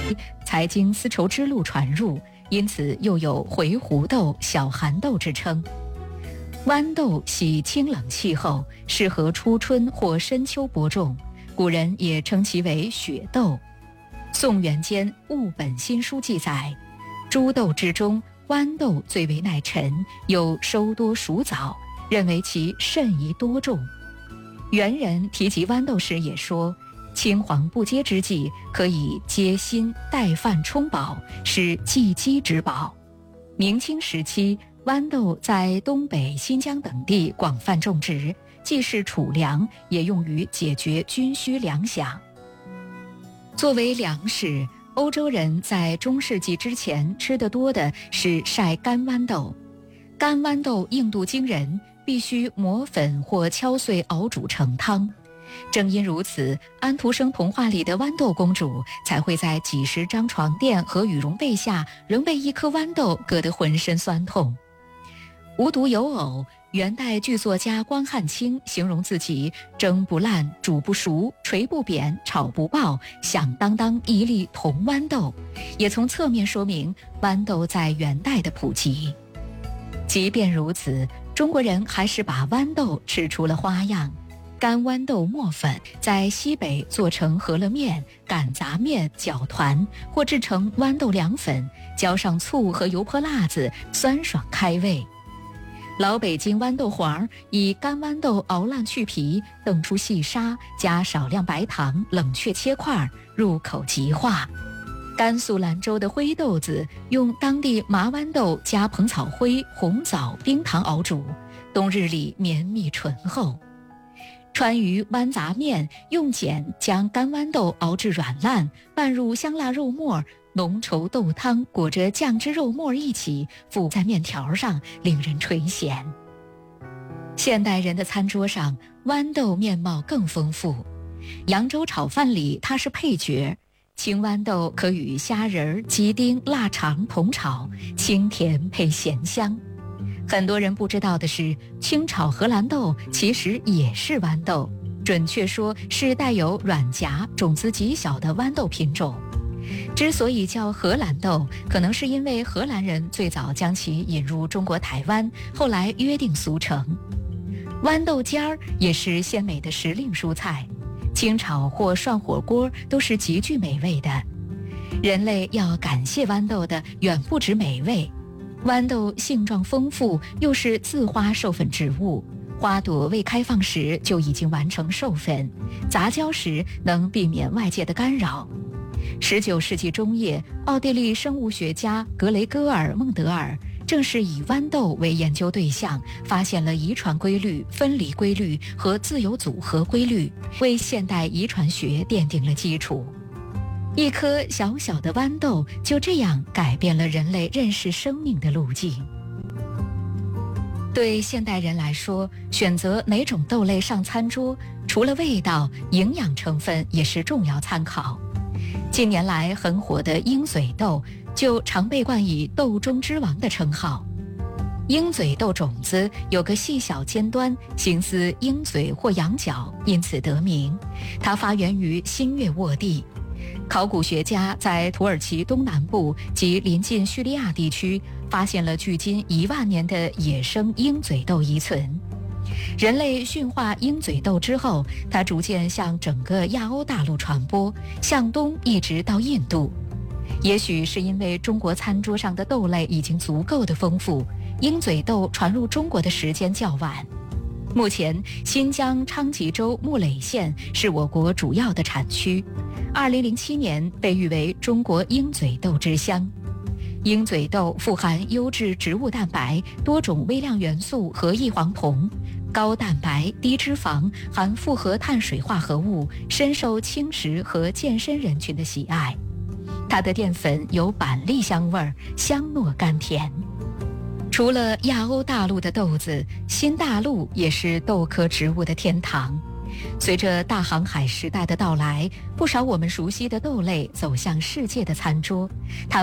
才经丝绸之路传入，因此又有回鹘豆、小寒豆之称。豌豆喜清冷气候，适合初春或深秋播种，古人也称其为雪豆。宋元间《物本新书》记载，诸豆之中，豌豆最为耐沉，又收多熟早，认为其甚宜多种。元人提及豌豆时也说，青黄不接之际，可以接薪代饭充饱，是济饥之宝。明清时期，豌豆在东北、新疆等地广泛种植，既是储粮，也用于解决军需粮饷。作为粮食，欧洲人在中世纪之前吃得多的是晒干豌豆。干豌豆硬度惊人，必须磨粉或敲碎熬煮成汤。正因如此，安徒生童话里的豌豆公主才会在几十张床垫和羽绒被下仍被一颗豌豆硌得浑身酸痛。无独有偶，元代剧作家关汉卿形容自己蒸不烂、煮不熟、捶不扁、炒不爆，响当当一粒铜豌豆，也从侧面说明豌豆在元代的普及。即便如此，中国人还是把豌豆吃出了花样。干豌豆磨粉，在西北做成饸饹面、擀杂面、搅团，或制成豌豆凉粉，浇上醋和油泼辣子，酸爽开胃。老北京豌豆黄以干豌豆熬烂去皮，澄出细沙，加少量白糖，冷却切块，入口即化。甘肃兰州的灰豆子用当地麻豌豆加蓬草灰、红枣、冰糖熬煮，冬日里绵密醇厚。川渝豌杂面用碱将干豌豆熬至软烂，拌入香辣肉末，浓稠豆汤裹着酱汁肉末一起覆在面条上，令人垂涎。现代人的餐桌上，豌豆面貌更丰富。扬州炒饭里它是配角，青豌豆可与虾仁、鸡丁、腊肠同炒，清甜配咸香。很多人不知道的是，清炒荷兰豆其实也是豌豆，准确说是带有软荚、种子极小的豌豆品种。之所以叫荷兰豆，可能是因为荷兰人最早将其引入中国台湾，后来约定俗成。豌豆尖儿也是鲜美的时令蔬菜，清炒或涮火锅都是极具美味的。人类要感谢豌豆的远不止美味。豌豆性状丰富，又是自花授粉植物，花朵未开放时就已经完成授粉，杂交时能避免外界的干扰。19世纪中叶，奥地利生物学家格雷戈尔·孟德尔正是以豌豆为研究对象，发现了遗传规律、分离规律和自由组合规律，为现代遗传学奠定了基础。一颗小小的豌豆就这样改变了人类认识生命的路径。对现代人来说，选择哪种豆类上餐桌，除了味道，营养成分也是重要参考。近年来很火的鹰嘴豆就常被冠以豆中之王的称号。鹰嘴豆种子有个细小尖端，形似鹰嘴或羊角，因此得名。它发源于新月沃地。考古学家在土耳其东南部及临近叙利亚地区发现了距今1万年的野生鹰嘴豆遗存。人类驯化鹰嘴豆之后，它逐渐向整个亚欧大陆传播，向东一直到印度。也许是因为中国餐桌上的豆类已经足够的丰富，鹰嘴豆传入中国的时间较晚。目前，新疆昌吉州木垒县是我国主要的产区。2007年被誉为中国鹰嘴豆之乡。鹰嘴豆富含优质植物蛋白、多种微量元素和异黄酮，高蛋白、低脂肪，含复合碳水化合物，深受轻食和健身人群的喜爱。它的淀粉有板栗香味，香糯甘甜。除了亚欧大陆的豆子，新大陆也是豆科植物的天堂。随着大航海时代的到来，不少我们熟悉的豆类走向世界的餐桌，它